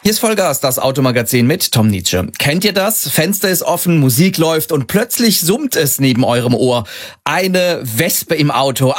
Hier ist Vollgas, das Automagazin mit Tom Nietzsche. Kennt ihr das? Fenster ist offen, Musik läuft und plötzlich summt es neben eurem Ohr. Eine Wespe im Auto.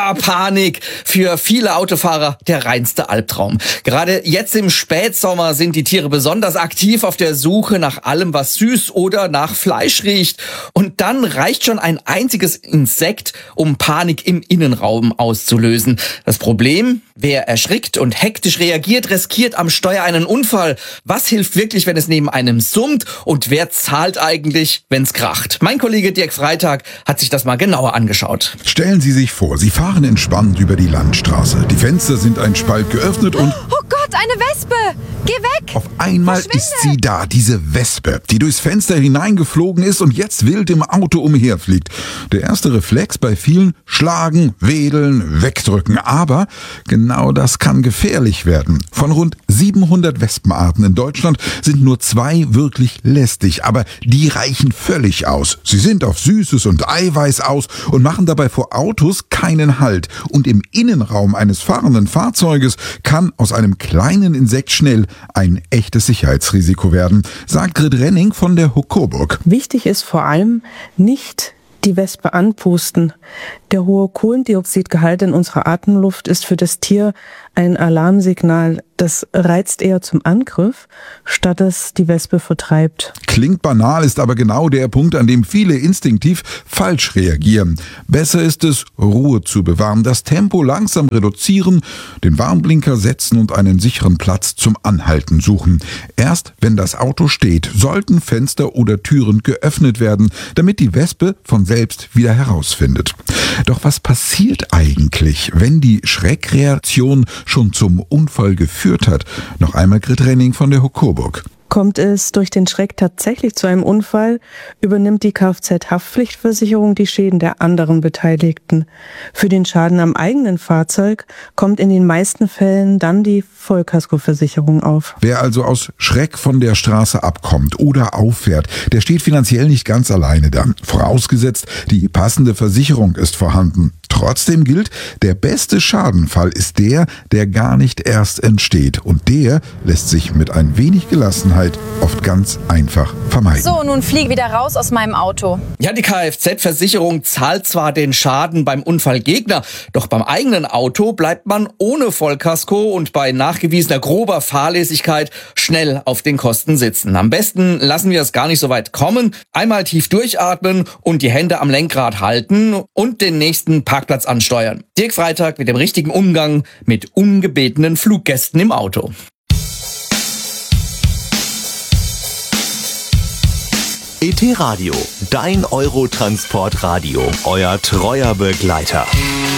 Panik. Für viele Autofahrer der reinste Albtraum. Gerade jetzt im Spätsommer sind die Tiere besonders aktiv auf der Suche nach allem, was süß oder nach Fleisch riecht. Und dann reicht schon ein einziges Insekt, um Panik im Innenraum auszulösen. Das Problem? Wer erschrickt und hektisch reagiert, riskiert am Steuer einen Unfall. Was hilft wirklich, wenn es neben einem summt? Und wer zahlt eigentlich, wenn es kracht? Mein Kollege Dirk Freitag hat sich das mal genauer angeschaut. Stellen Sie sich vor, Sie fahren entspannt über die Landstraße. Die Fenster sind ein Spalt geöffnet und... Oh Gott, eine Wespe! Geh weg! Auf einmal ist sie da, diese Wespe, die durchs Fenster hineingeflogen ist und jetzt wild im Auto umherfliegt. Der erste Reflex bei vielen: schlagen, wedeln, wegdrücken. Aber genau das kann gefährlich werden. Von rund 700 Wespenarten in Deutschland sind nur 2 wirklich lästig, aber die reichen völlig aus. Sie sind auf Süßes und Eiweiß aus und machen dabei vor Autos keinen Halt. Und im Innenraum eines fahrenden Fahrzeuges kann aus einem kleinen Insekt schnell ein echtes Sicherheitsrisiko werden, sagt Grit Renning von der Hocoburg. Wichtig ist vor allem nicht die Wespe anpusten. Der hohe Kohlendioxidgehalt in unserer Atemluft ist für das Tier ein Alarmsignal. Das reizt eher zum Angriff, statt es die Wespe vertreibt. Klingt banal, ist aber genau der Punkt, an dem viele instinktiv falsch reagieren. Besser ist es, Ruhe zu bewahren, das Tempo langsam reduzieren, den Warnblinker setzen und einen sicheren Platz zum Anhalten suchen. Erst wenn das Auto steht, sollten Fenster oder Türen geöffnet werden, damit die Wespe von selbst wieder herausfindet. Doch was passiert eigentlich, wenn die Schreckreaktion schon zum Unfall geführt hat? Noch einmal Grit Renning von der Hocoburg. Kommt es durch den Schreck tatsächlich zu einem Unfall, übernimmt die Kfz-Haftpflichtversicherung die Schäden der anderen Beteiligten. Für den Schaden am eigenen Fahrzeug kommt in den meisten Fällen dann die Vollkaskoversicherung auf. Wer also aus Schreck von der Straße abkommt oder auffährt, der steht finanziell nicht ganz alleine da. Vorausgesetzt, die passende Versicherung ist vorhanden. Trotzdem gilt, der beste Schadenfall ist der, der gar nicht erst entsteht. Und der lässt sich mit ein wenig Gelassenheit oft ganz einfach vermeiden. So, nun flieg wieder raus aus meinem Auto. Ja, die Kfz-Versicherung zahlt zwar den Schaden beim Unfallgegner, doch beim eigenen Auto bleibt man ohne Vollkasko und bei nachgewiesener grober Fahrlässigkeit schnell auf den Kosten sitzen. Am besten lassen wir es gar nicht so weit kommen. Einmal tief durchatmen und die Hände am Lenkrad halten und den nächsten Parkplatz ansteuern. Dirk Freitag mit dem richtigen Umgang mit ungebetenen Fluggästen im Auto. ET Radio, dein Eurotransport-Radio, euer treuer Begleiter.